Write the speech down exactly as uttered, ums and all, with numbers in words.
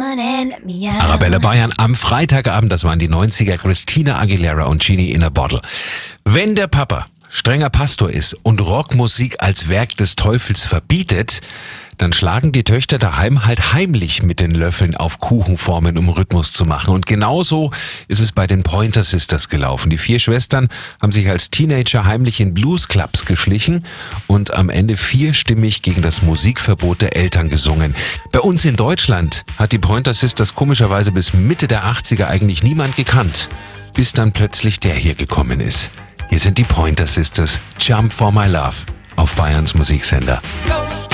Arabella Bayern am Freitagabend, das waren die neunziger, Christina Aguilera und Genie in a Bottle. Wenn der Papa strenger Pastor ist und Rockmusik als Werk des Teufels verbietet, dann schlagen die Töchter daheim halt heimlich mit den Löffeln auf Kuchenformen, um Rhythmus zu machen. Und genauso ist es bei den Pointer Sisters gelaufen. Die vier Schwestern haben sich als Teenager heimlich in Bluesclubs geschlichen und am Ende vierstimmig gegen das Musikverbot der Eltern gesungen. Bei uns in Deutschland hat die Pointer Sisters komischerweise bis Mitte der achtziger eigentlich niemand gekannt, bis dann plötzlich der hier gekommen ist. Hier sind die Pointer Sisters, Jump for My Love auf Bayerns Musiksender.